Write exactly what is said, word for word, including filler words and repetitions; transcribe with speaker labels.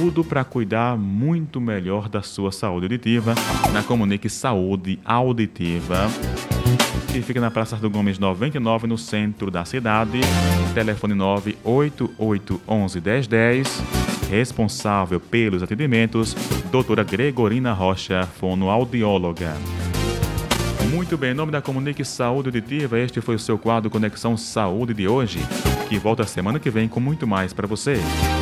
Speaker 1: tudo para cuidar muito melhor da sua saúde auditiva na Comunique Saúde Auditiva, que fica na Praça do Gomes noventa e nove, no centro da cidade. Telefone nove oito oito um um, um zero um zero. Responsável pelos atendimentos, doutora Gregorina Rocha, fonoaudióloga. Muito bem, em nome da Comunique Saúde Auditiva, este foi o seu quadro Conexão Saúde de hoje, que volta semana que vem com muito mais para você.